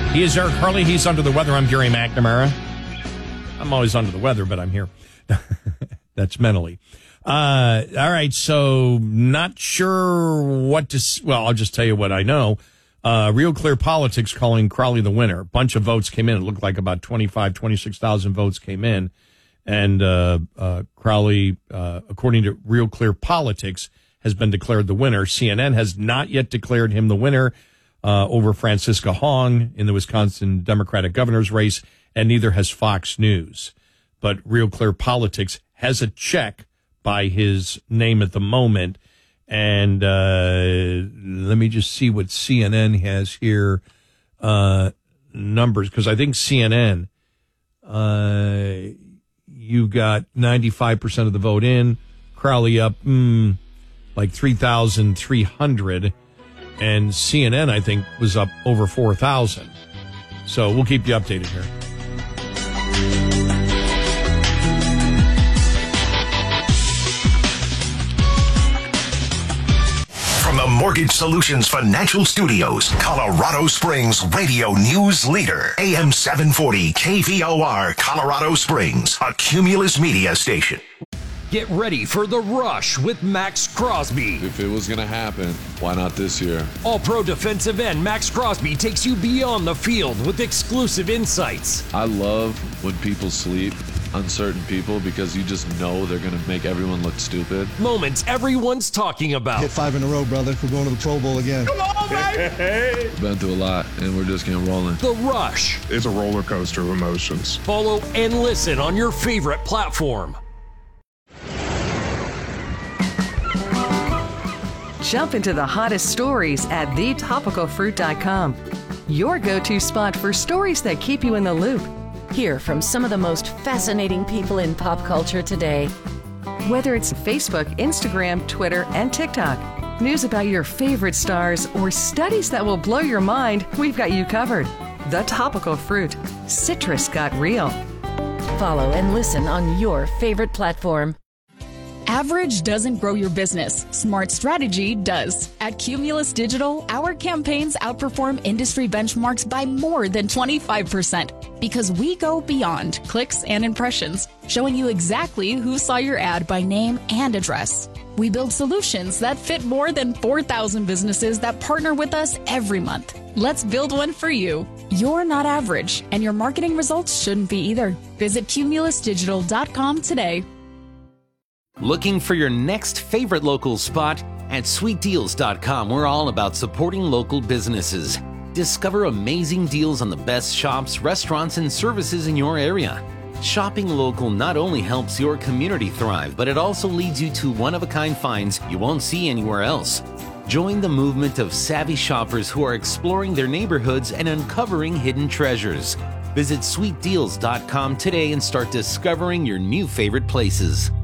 He is Eric Harley. He's under the weather. I'm Gary McNamara. I'm always under the weather, but I'm here. That's mentally. All right, so not sure what to... Well, I'll just tell you what I know. Real Clear Politics calling Crowley the winner. A bunch of votes came in. It looked like about 26,000 votes came in. And Crowley, according to Real Clear Politics, has been declared the winner. CNN has not yet declared him the winner over Francisca Hong in the Wisconsin Democratic governor's race, and neither has Fox News. But Real Clear Politics has a check by his name at the moment. And let me just see what CNN has here, numbers, because I think CNN, you got 95% of the vote in, Crowley up like 3,300, and CNN, I think, was up over 4,000. So we'll keep you updated here. From the Mortgage Solutions Financial Studios, Colorado Springs radio news leader, AM 740 KVOR, Colorado Springs, a Cumulus media station. Get ready for The Rush with Max Crosby. If it was going to happen, why not this year? All-pro defensive end Max Crosby takes you beyond the field with exclusive insights. I love when people sleep on certain people because you just know they're going to make everyone look stupid. Moments everyone's talking about. Hit 5 in a row, brother. We're going to the Pro Bowl again. Come on, baby! Been through a lot, and we're just getting rolling. The Rush. It's a roller coaster of emotions. Follow and listen on your favorite platform. Jump into the hottest stories at thetopicalfruit.com. Your go-to spot for stories that keep you in the loop. Hear from some of the most fascinating people in pop culture today. Whether it's Facebook, Instagram, Twitter, and TikTok, news about your favorite stars, or studies that will blow your mind, we've got you covered. The Topical Fruit. Citrus got real. Follow and listen on your favorite platform. Average doesn't grow your business. Smart strategy does. At Cumulus Digital, our campaigns outperform industry benchmarks by more than 25% because we go beyond clicks and impressions, showing you exactly who saw your ad by name and address. We build solutions that fit more than 4,000 businesses that partner with us every month. Let's build one for you. You're not average, and your marketing results shouldn't be either. Visit cumulusdigital.com today. Looking for your next favorite local spot? At sweetdeals.com, we're all about supporting local businesses. Discover amazing deals on the best shops, restaurants, and services in your area. Shopping local not only helps your community thrive, but it also leads you to one-of-a-kind finds you won't see anywhere else. Join the movement of savvy shoppers who are exploring their neighborhoods and uncovering hidden treasures. Visit sweetdeals.com today and start discovering your new favorite places.